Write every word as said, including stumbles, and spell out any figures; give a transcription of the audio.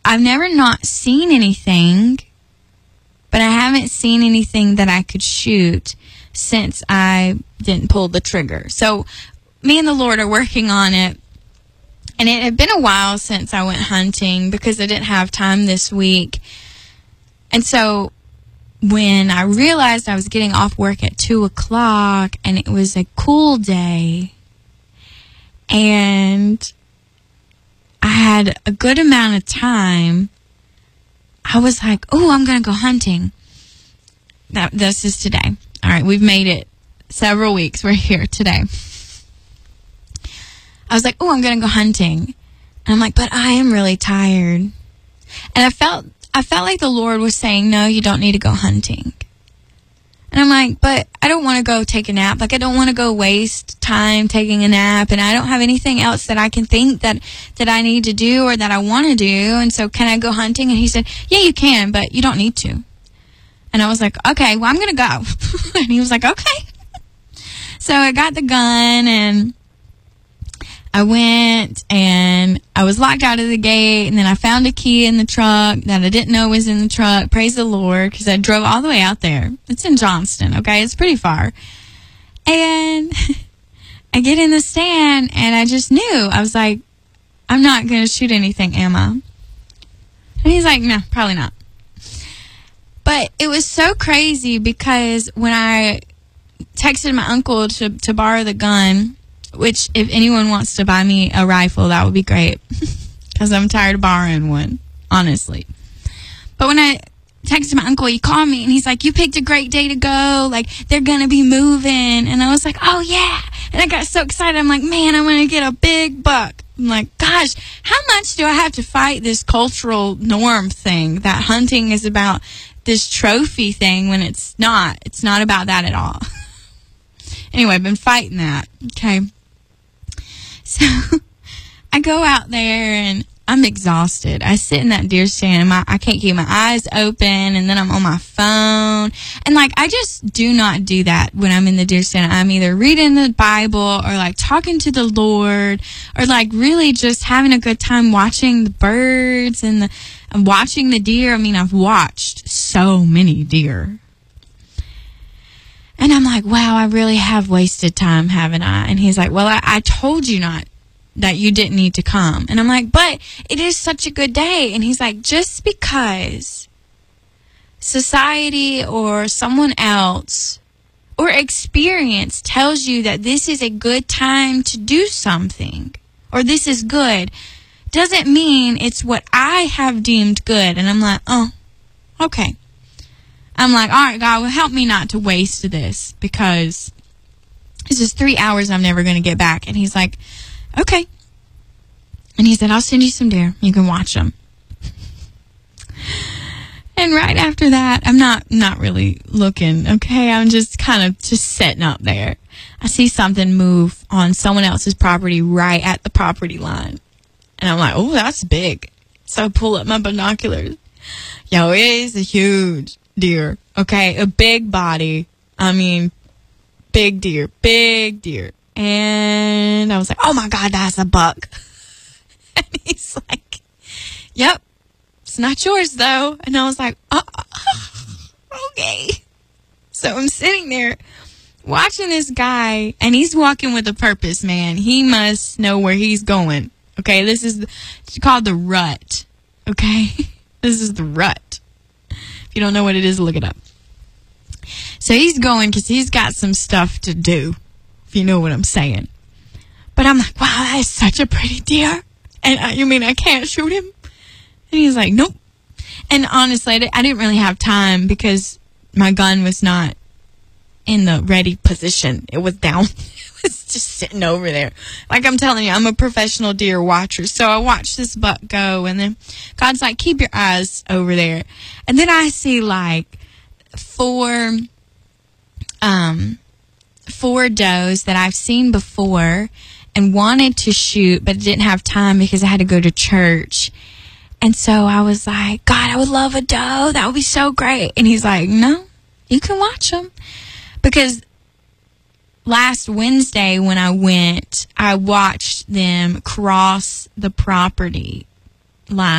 I've never not seen anything, but I haven't seen anything that I could shoot since I didn't pull the trigger. So me and the Lord are working on it. And it had been a while since I went hunting because I didn't have time this week. And so when I realized I was getting off work at two o'clock and it was a cool day and I had a good amount of time, I was like, oh, I'm going to go hunting. That, this is today. All right, we've made it several weeks. We're here today. I was like, oh, I'm going to go hunting. And I'm like, but I am really tired. And I felt I felt like the Lord was saying, no, you don't need to go hunting. And I'm like, but I don't want to go take a nap. Like, I don't want to go waste time taking a nap. And I don't have anything else that I can think that, that I need to do or that I want to do. And so can I go hunting? And he said, yeah, you can, but you don't need to. And I was like, okay, well, I'm going to go. And he was like, okay. So I got the gun and I went and I was locked out of the gate, and then I found a key in the truck that I didn't know was in the truck. Praise the Lord, because I drove all the way out there. It's in Johnston, okay? It's pretty far. And I get in the stand, and I just knew. I was like, I'm not going to shoot anything, am I? And he's like, no, probably not. But it was so crazy because when I texted my uncle to, to borrow the gun, which, if anyone wants to buy me a rifle, that would be great. Because I'm tired of borrowing one, honestly. But when I texted my uncle, he called me, and he's like, you picked a great day to go. Like, they're going to be moving. And I was like, oh, yeah. And I got so excited. I'm like, man, I'm going to get a big buck. I'm like, gosh, how much do I have to fight this cultural norm thing that hunting is about this trophy thing when it's not? It's not about that at all. Anyway, I've been fighting that. Okay. So I go out there and I'm exhausted. I sit in that deer stand and my, I can't keep my eyes open, and then I'm on my phone. And like, I just do not do that when I'm in the deer stand. I'm either reading the Bible or like talking to the Lord or like really just having a good time watching the birds and the, and watching the deer. I mean, I've watched so many deer. And I'm like, wow, I really have wasted time, haven't I? And he's like, well, I, I told you not, that you didn't need to come. And I'm like, but it is such a good day. And he's like, just because society or someone else or experience tells you that this is a good time to do something or this is good, doesn't mean it's what I have deemed good. And I'm like, oh, okay. I'm like, all right, God, well, help me not to waste this because this is three hours I'm never going to get back. And he's like, okay. And he said, I'll send you some deer. You can watch them. And right after that, I'm not, not really looking, okay? I'm just kind of just sitting up there. I see something move on someone else's property right at the property line. And I'm like, oh, that's big. So I pull up my binoculars. Yo, it is a huge deer, okay? A big body. I mean, big deer, big deer. And I was like, oh my God, that's a buck. And he's like, yep, it's not yours though. And I was like, oh, okay. So I'm sitting there watching this guy, and he's walking with a purpose, man. He must know where he's going. Okay, this is it's called the rut. Okay, this is the rut. If you don't know what it is, look it up. So he's going because he's got some stuff to do, if you know what I'm saying. But I'm like, wow, that is such a pretty deer. And I, you mean I can't shoot him? And he's like, nope. And honestly, I didn't really have time because my gun was not in the ready position. It was down. It was just sitting over there. Like I'm telling you, I'm a professional deer watcher. So I watched this buck go, and then God's like, keep your eyes over there. And then I see like four, um, four does that I've seen before and wanted to shoot, but didn't have time because I had to go to church. And so I was like, God, I would love a doe. That would be so great. And he's like, no, you can watch them. Because last Wednesday when I went, I watched them cross the property line.